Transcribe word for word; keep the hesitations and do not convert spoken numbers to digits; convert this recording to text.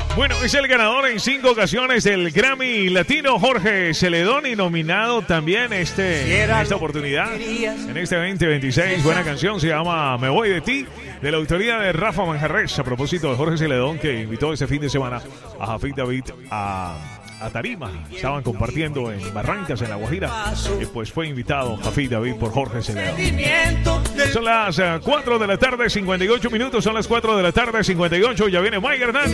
Bueno, es el ganador en cinco ocasiones del Grammy Latino, Jorge Celedón, y nominado también este, en esta oportunidad, en este veinte veintiséis. Buena canción, se llama Me Voy de Ti, de la autoría de Rafa Manjarres, a propósito de Jorge Celedón, que invitó este fin de semana a Jafid David a, a Tarima. Estaban compartiendo en Barrancas, en La Guajira, y pues fue invitado Jafid David por Jorge Celedón. Son las uh, cuatro de la tarde, cincuenta y ocho minutos, son las cuatro de la tarde, cincuenta y ocho, ya viene Mike Hernández.